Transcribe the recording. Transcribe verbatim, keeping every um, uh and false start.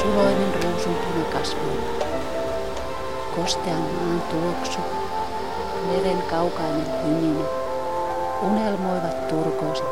Iloinen ruusunkuna kasvoilla. Kostean maan tuoksu, meren kaukainen hyminä, unelmoivat turkoosit